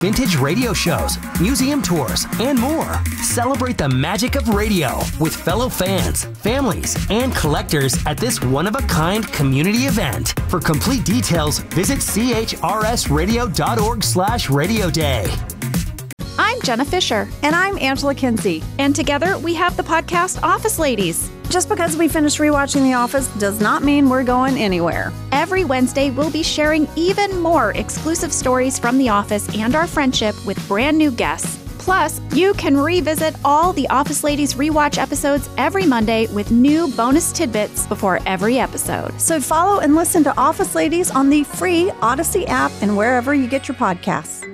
vintage radio shows, museum tours, and more. Celebrate the magic of radio with fellow fans, families, and collectors at this one-of-a-kind community event. For complete details, visit chrsradio.org/Radio Day. I'm Jenna Fisher. And I'm Angela Kinsey. And together we have the podcast Office Ladies. Just because we finished rewatching The Office does not mean we're going anywhere. Every Wednesday, we'll be sharing even more exclusive stories from The Office and our friendship with brand new guests. Plus, you can revisit all the Office Ladies rewatch episodes every Monday with new bonus tidbits before every episode. So follow and listen to Office Ladies on the free Odyssey app and wherever you get your podcasts.